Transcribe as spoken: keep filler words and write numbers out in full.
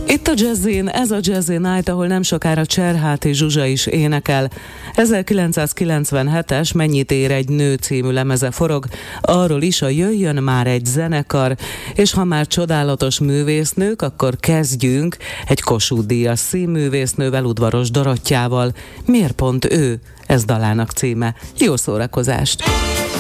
Itt a Jazzin, ez a Jazzy Night, ahol nem sokára Cserháti Zsuzsa is énekel. ezerkilencszázkilencvenhetes Mennyit ér egy nő című lemeze forog, arról is a Jöjjön már egy zenekar, és ha már csodálatos művésznők, akkor kezdjünk egy Kossuth-díjas színművésznővel, Udvaros Dorottyával. Miért pont ő? Ez dalának címe. Jó szórakozást!